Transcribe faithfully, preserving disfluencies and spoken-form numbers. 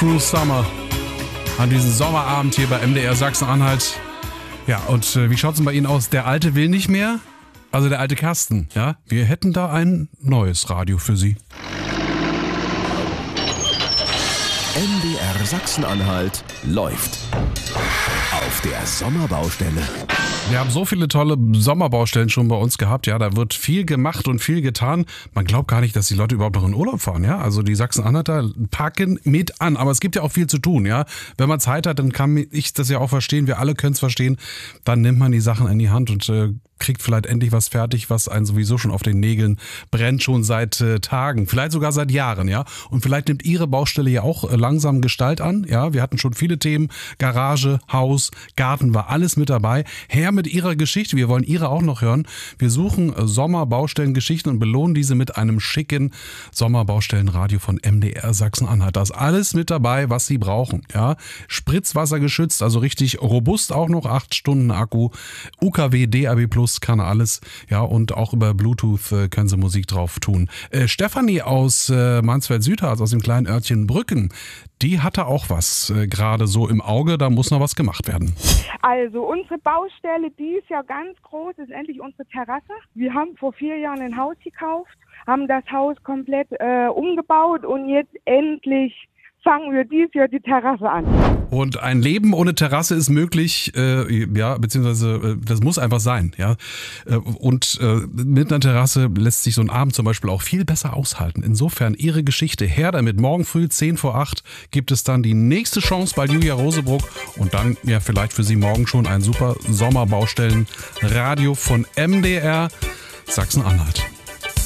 Cruise Summer an diesem Sommerabend hier bei M D R Sachsen-Anhalt. Ja, und äh, wie schaut's denn bei Ihnen aus? Der Alte will nicht mehr? Also der alte Kasten, ja? Wir hätten da ein neues Radio für Sie. M D R Sachsen-Anhalt läuft auf der Sommerbaustelle. Wir haben so viele tolle Sommerbaustellen schon bei uns gehabt, ja, da wird viel gemacht und viel getan. Man glaubt gar nicht, dass die Leute überhaupt noch in Urlaub fahren, ja. Also die Sachsen-Anhalter packen mit an, aber es gibt ja auch viel zu tun, ja. Wenn man Zeit hat, dann kann ich das ja auch verstehen, wir alle können es verstehen, dann nimmt man die Sachen in die Hand und äh, kriegt vielleicht endlich was fertig, was einen sowieso schon auf den Nägeln brennt, schon seit äh, Tagen, vielleicht sogar seit Jahren, ja. Und vielleicht nimmt Ihre Baustelle ja auch äh, langsam Gestalt an, ja. Wir hatten schon viele Themen, Garage, Haus, Garten, war alles mit dabei. Her mit Ihrer Geschichte, wir wollen Ihre auch noch hören. Wir suchen äh, Sommerbaustellengeschichten und belohnen diese mit einem schicken Sommerbaustellenradio von M D R Sachsen-Anhalt. Da ist alles mit dabei, was Sie brauchen, ja. Spritzwasser geschützt, also richtig robust auch noch, acht Stunden Akku, U K W, D A B plus, kann alles, ja, und auch über Bluetooth äh, können Sie Musik drauf tun. Äh, Stefanie aus äh, Mansfeld-Südharz, aus dem kleinen Örtchen Brücken, die hatte auch was äh, gerade so im Auge, da muss noch was gemacht werden. Also unsere Baustelle, die ist ja ganz groß, ist endlich unsere Terrasse. Wir haben vor vier Jahren ein Haus gekauft, haben das Haus komplett äh, umgebaut und jetzt endlich fangen wir dieses Jahr die Terrasse an. Und ein Leben ohne Terrasse ist möglich, äh, ja, beziehungsweise äh, das muss einfach sein, ja. Äh, und äh, mit einer Terrasse lässt sich so ein Abend zum Beispiel auch viel besser aushalten. Insofern Ihre Geschichte her damit. Morgen früh zehn vor acht gibt es dann die nächste Chance bei Julia Rosebruck und dann ja vielleicht für Sie morgen schon ein super Sommerbaustellen-Radio von M D R Sachsen-Anhalt.